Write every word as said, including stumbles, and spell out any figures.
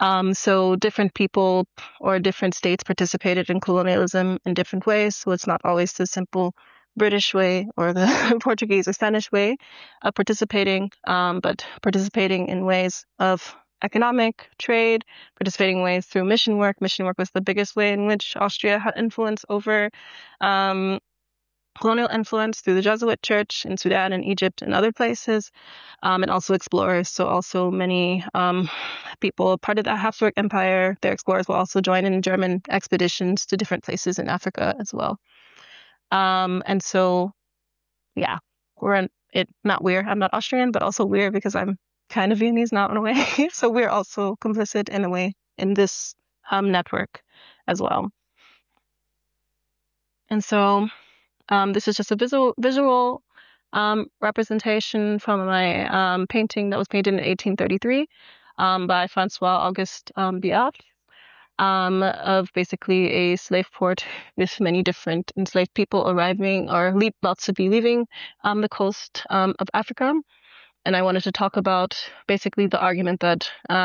Um, so different people or different states participated in colonialism in different ways. So it's not always the simple British way or the Portuguese or Spanish way of participating, um, but participating in ways of economic trade, participating in ways through mission work. Mission work was the biggest way in which Austria had influence over um, colonial influence through the Jesuit church in Sudan and Egypt and other places, um, and also explorers. So also many um, people, part of the Habsburg Empire, their explorers will also join in German expeditions to different places in Africa as well. Um, and so, yeah, we're in it, not we're, I'm not Austrian, but also we're because I'm kind of Viennese now in a way. So we're also complicit in a way in this um, network as well. And so um, this is just a visual visual um, representation from my um, painting that was painted in eighteen thirty-three um, by Francois Auguste um, Biard, um, of basically a slave port with many different enslaved people arriving or leave, lots to be leaving um, the coast um, of Africa. And I wanted to talk about basically the argument that uh,